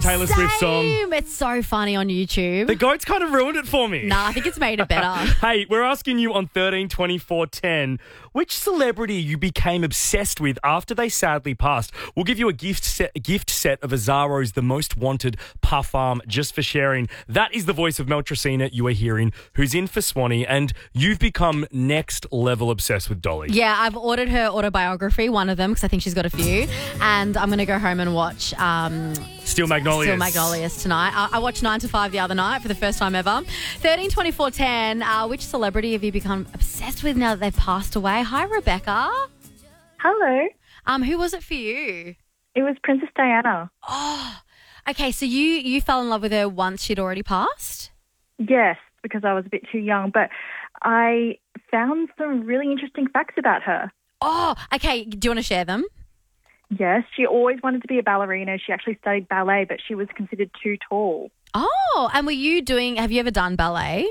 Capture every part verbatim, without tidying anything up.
Taylor Swift song. It's so funny on YouTube. The goats kind of ruined it for me. Nah, I think it's made it better. Hey, we're asking you on thirteen twenty-four ten, which celebrity you became obsessed with after they sadly passed. We'll give you a gift set, a gift set of Azzaro's The Most Wanted Parfum just for sharing. That is the voice of Mel Tracina you are hearing, who's in for Swanee, and you've become next level obsessed with Dolly. Yeah, I've ordered her autobiography, one of them, because I think she's got a few, and I'm going to go home and watch um, Steel Magnolias. Steel Magnolias tonight. I, I watched nine to five the other night for the first time ever. thirteen twenty-four ten, uh, which celebrity have you become obsessed with now that they've passed away? Hi, Rebecca. Hello. Um, who was it for you? It was Princess Diana. Oh, okay. So you, you fell in love with her once she'd already passed? Yes, because I was a bit too young, but I found some really interesting facts about her. Oh, okay. Do you want to share them? Yes, she always wanted to be a ballerina. She actually studied ballet, but she was considered too tall. Oh, and were you doing, have you ever done ballet?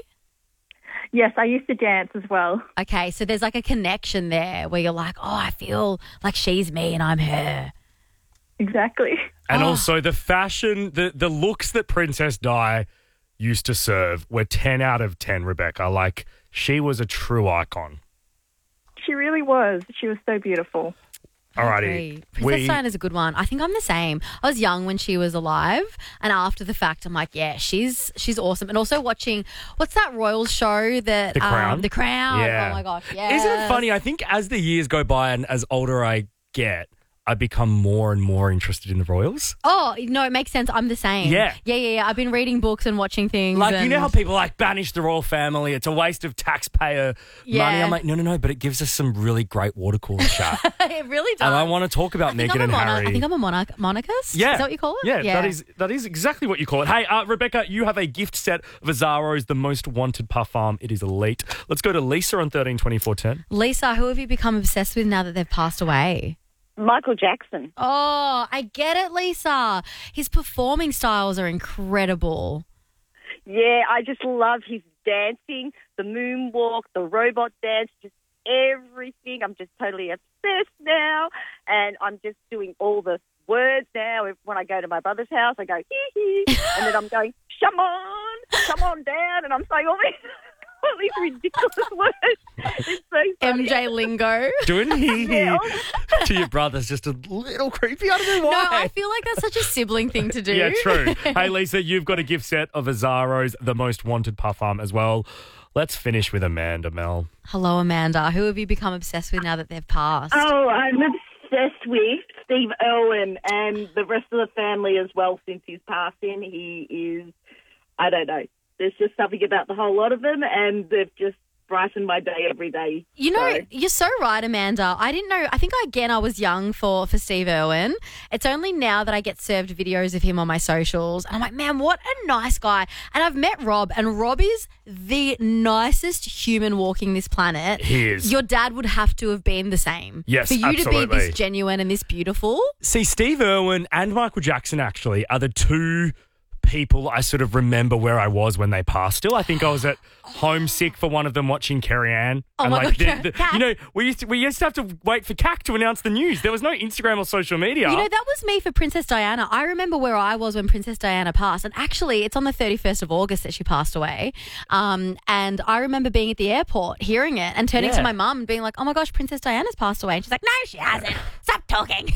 Yes, I used to dance as well. Okay, so there's like a connection there where you're like, oh, I feel like she's me and I'm her. Exactly. And Oh. also the fashion, the, the looks that Princess Di used to serve were ten out of ten, Rebecca. Like, she was a true icon. She really was. She was so beautiful. Alrighty. Princess We- Diana's a good one. I think I'm the same. I was young when she was alive, and after the fact, I'm like, yeah, she's she's awesome. And also watching, what's that Royals show that The Crown? Um, the Crown. Yeah. Oh my gosh, yeah. Isn't it funny? I think as the years go by and as older I get, I become more and more interested in the Royals. Oh no, it makes sense. I'm the same. Yeah. yeah, yeah, yeah. I've been reading books and watching things. Like, and... you know how people like banish the royal family? It's a waste of taxpayer Yeah. money. I'm like, no, no, no, but it gives us some really great water cooler chat. it really does. And I want to talk about I think Meghan I'm a and monarch- Harry. I think I'm a monarch, monarchist. Yeah. Is that what you call it? Yeah, that is that is exactly what you call it. Hey, uh, Rebecca, you have a gift set of Azzaro's The Most Wanted Parfum. It is elite. Let's go to Lisa on thirteen twenty-four ten. Lisa, who have you become obsessed with now that they've passed away? Michael Jackson. Oh, I get it, Lisa. His performing styles are incredible. Yeah, I just love his dancing, the moonwalk, the robot dance, just everything. I'm just totally obsessed now, and I'm just doing all the words now. If- When I go to my brother's house, I go, hee hee, and then I'm going, come on, come on down, and I'm saying all these, all these ridiculous words. It's so funny. M J lingo. Doing he Yeah. to your brother's just a little creepy. I don't know No, why. I feel like that's such a sibling thing to do. Yeah, true. Hey, Lisa, you've got a gift set of Azzaro's The Most Wanted Parfum as well. Let's finish with Amanda, Mel. Hello, Amanda. Who have you become obsessed with now that they've passed? Oh, I'm obsessed with Steve Irwin and the rest of the family as well since his passing. He is, I don't know, there's just something about the whole lot of them, and they've just brightened my day every day. You know, So- you're so right, Amanda. I didn't know. I think, again, I was young for, for Steve Irwin. It's only now that I get served videos of him on my socials. And I'm like, man, what a nice guy. And I've met Rob, and Rob is the nicest human walking this planet. He is. Your dad would have to have been the same. Yes, For you to be absolutely. this genuine and this beautiful. See, Steve Irwin and Michael Jackson actually are the two people I sort of remember where I was when they passed. Still, I think I was at homesick for one of them watching Carrie Ann. Oh and my like God, the, the, Cat. you know, we used to we used to have to wait for C A C to announce the news. There was no Instagram or social media. You know, that was me for Princess Diana. I remember where I was when Princess Diana passed. And actually, it's on the thirty-first of August that she passed away. Um, and I remember being at the airport, hearing it, and turning Yeah. to my mum and being like, oh my gosh, Princess Diana's passed away. And she's like, no, she hasn't. Stop talking.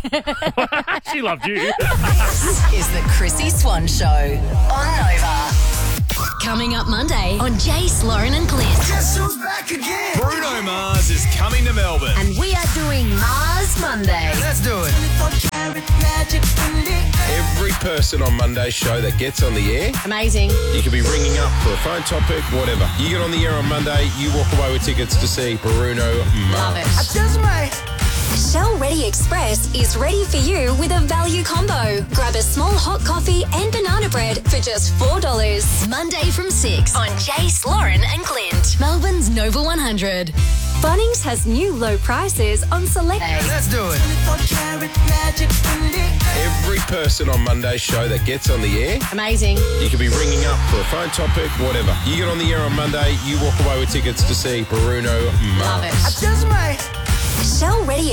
She loved you. This is the Chrissy Swan Show on Nova. Coming up Monday on Jace, Lauren and Clint. Guess who's back again? Bruno Mars is coming to Melbourne. And we are doing Mars Monday. Let's do it. Every person on Monday's show that gets on the air, Amazing. you could be ringing up for a phone topic, whatever. You get on the air on Monday, you walk away with tickets to see Bruno Love Mars. it. Just might. Shell Ready Express is ready for you with a value combo. Grab a small hot coffee and banana bread for just four dollars. Monday from six on Jace, Lauren and Clint. Melbourne's Nova one hundred. Bunnings has new low prices on select. Let's do it. Every person on Monday's show that gets on the air, Amazing. you could be ringing up for a phone topic, whatever. You get on the air on Monday, you walk away with tickets to see Bruno Mars. Love it. Just might. Shell Ready